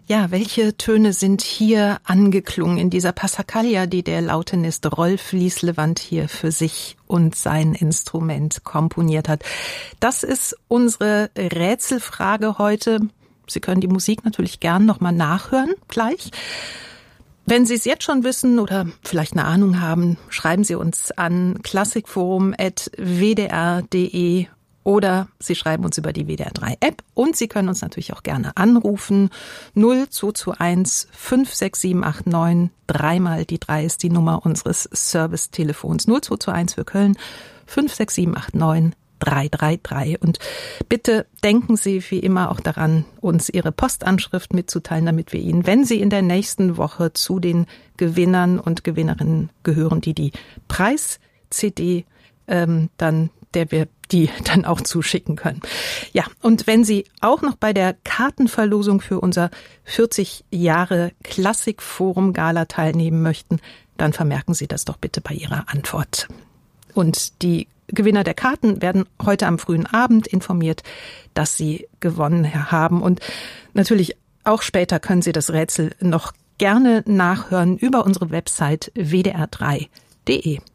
Ja, welche Töne sind hier angeklungen in dieser Passacaglia, die der Lautenist Rolf Lieslewand hier für sich und sein Instrument komponiert hat? Das ist unsere Rätselfrage heute. Sie können die Musik natürlich gern nochmal nachhören, gleich. Wenn Sie es jetzt schon wissen oder vielleicht eine Ahnung haben, schreiben Sie uns an klassikforum@wdr.de oder Sie schreiben uns über die WDR3-App und Sie können uns natürlich auch gerne anrufen. 0221 56789, 3 mal die 3 ist die Nummer unseres Servicetelefons. 0221 für Köln, 56789 333. Und bitte denken Sie wie immer auch daran, uns Ihre Postanschrift mitzuteilen, damit wir Ihnen, wenn Sie in der nächsten Woche zu den Gewinnern und Gewinnerinnen gehören, die Preis-CD der wir die dann auch zuschicken können. Ja, und wenn Sie auch noch bei der Kartenverlosung für unser 40 Jahre Klassikforum Gala teilnehmen möchten, dann vermerken Sie das doch bitte bei Ihrer Antwort. Und die Gewinner der Karten werden heute am frühen Abend informiert, dass sie gewonnen haben. Und natürlich auch später können Sie das Rätsel noch gerne nachhören über unsere Website wdr3.de.